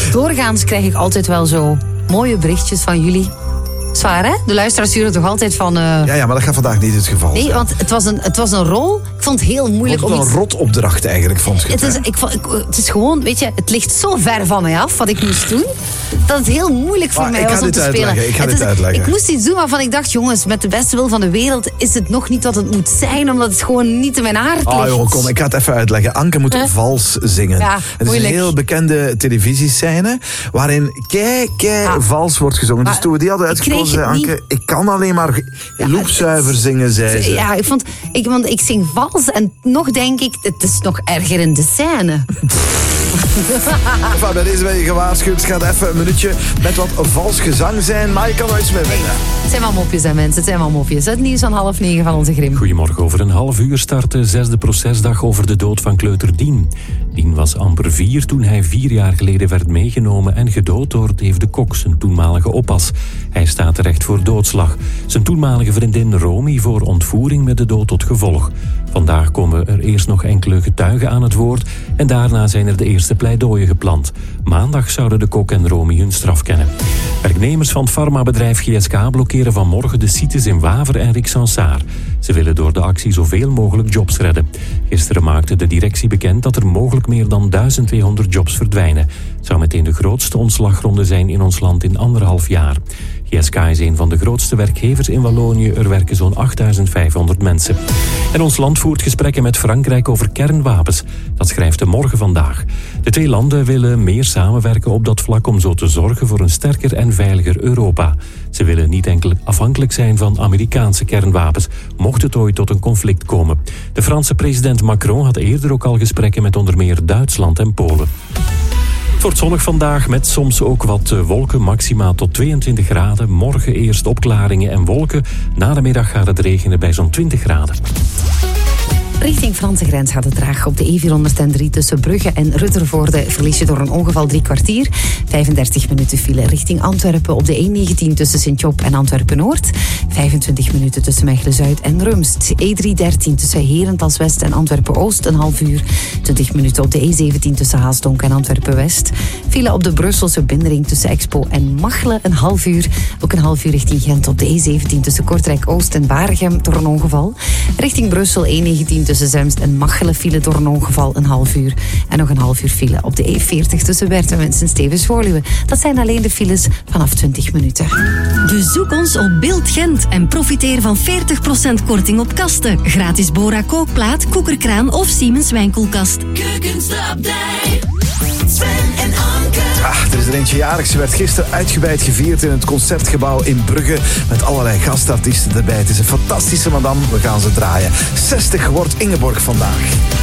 Doorgaans krijg ik altijd wel zo mooie berichtjes van jullie. Zwaar, hè? De luisteraars sturen toch altijd van... Ja, maar dat gaat vandaag niet het geval zijn. Nee, want het was een rol. Ik vond het heel moeilijk om... Het was een rotopdracht eigenlijk, vond je het is gewoon, weet je, het ligt zo ver van mij af, wat ik moest doen, dat het heel moeilijk voor mij was om te spelen. Ik ga dit uitleggen. Ik moest iets doen waarvan ik dacht, jongens, met de beste wil van de wereld is het nog niet wat het moet zijn, omdat het gewoon niet in mijn aard ligt. Joh, kom, ik ga het even uitleggen. Anke moet vals zingen. Ja, het is een heel bekende televisiescène waarin vals wordt gezongen. Dus toen we die hadden uitgekozen, zei Anke, ik kan alleen maar loopzuiver zingen, zei ze. Ja, want ik zing vals en nog denk ik, het is nog erger in de scène. Bij deze ben je gewaarschuwd. Het gaat even een minuutje met wat vals gezang zijn, maar je kan er iets mee winnen. Het zijn wel mopjes, hè, mensen. Het zijn wel mopjes. Het nieuws van 8:30 van onze Grim. Goedemorgen. Over een half uur start de 6e procesdag over de dood van kleuter Dien. Dien was amper 4 toen hij 4 jaar geleden werd meegenomen en gedood door Dave de Kok, zijn toenmalige oppas. Hij staat terecht voor doodslag. Zijn toenmalige vriendin Romy voor ontvoering met de dood tot gevolg. Vandaag komen er eerst nog enkele getuigen aan het woord en daarna zijn er de eerste pleidooien gepland. Maandag zouden de Kok en Romy hun straf kennen. Werknemers van het farmabedrijf GSK blokkeren vanmorgen de sites in Waver en Rixensaar. Ze willen door de actie zoveel mogelijk jobs redden. Gisteren maakte de directie bekend dat er mogelijk meer dan 1200 jobs verdwijnen. Het zou meteen de grootste ontslagronde zijn in ons land in 1,5 jaar. GSK is een van de grootste werkgevers in Wallonië. Er werken zo'n 8500 mensen. En ons land voert gesprekken met Frankrijk over kernwapens. Dat schrijft de Morgen vandaag. De 2 landen willen meer samenwerken op dat vlak om zo te zorgen voor een sterker en veiliger Europa. Ze willen niet enkel afhankelijk zijn van Amerikaanse kernwapens, mocht het ooit tot een conflict komen. De Franse president Macron had eerder ook al gesprekken met onder meer Duitsland en Polen. Het wordt zonnig vandaag met soms ook wat wolken, maximaal tot 22 graden. Morgen eerst opklaringen en wolken. Na de middag gaat het regenen bij zo'n 20 graden. Richting Franse grens gaat het traag. Op de E403 tussen Brugge en Ruttervoorde verlies je door een ongeval 3 kwartier. 35 minuten file richting Antwerpen op de E19 tussen Sint-Job en Antwerpen-Noord. 25 minuten tussen Mechelen-Zuid en Rumst. E313 tussen Herentals-West en Antwerpen-Oost een half uur. 20 minuten op de E17 tussen Haasdonk en Antwerpen-West. File op de Brusselse bindering tussen Expo en Machelen een half uur. Ook een half uur richting Gent op de E17 tussen Kortrijk-Oost en Waregem door een ongeval. Richting Brussel E19 tussen Zemst en Machelen file door een ongeval een half uur. En nog een half uur file op de E40 tussen Bertum en Sint-Stevens-Woluwe. Dat zijn alleen de files vanaf 20 minuten. Bezoek ons op Beeld Gent en profiteer van 40% korting op kasten. Gratis Bora kookplaat, koekerkraan of Siemens wijnkoelkast. Keukens de Abdij. Sven en Anke. Er is er eentje jarig. Ze werd gisteren uitgebreid gevierd in het Concertgebouw in Brugge. Met allerlei gastartiesten erbij. Het is een fantastische madame. We gaan ze draaien. 60 wordt Ingeborg vandaag.